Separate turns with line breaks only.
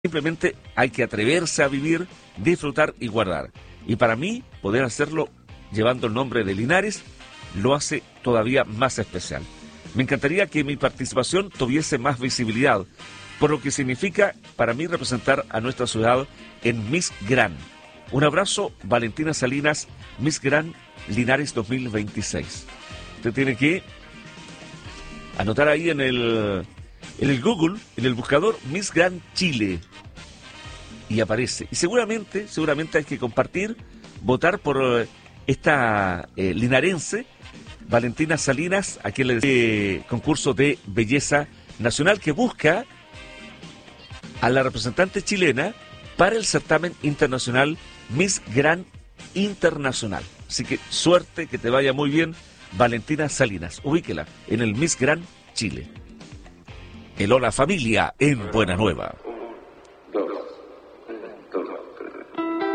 Simplemente hay que atreverse a vivir, disfrutar y guardar. Y para mí, poder hacerlo llevando el nombre de Linares lo hace todavía más especial. Me encantaría que mi participación tuviese más visibilidad, por lo que significa para mí representar a nuestra ciudad en Miss Gran. Un abrazo, Valentina Salinas, Miss Gran Linares 2026. Usted tiene que anotar ahí en el Google, en el buscador, Miss Gran Chile. Y aparece. Y seguramente hay que compartir, votar por esta linarense, Valentina Salinas, a quien le decía concurso de belleza nacional que busca a la representante chilena para el certamen internacional Miss Gran Internacional. Así que suerte, que te vaya muy bien, Valentina Salinas. Ubíquela en el Miss Gran Chile. El Hola Familia en Buena Nueva.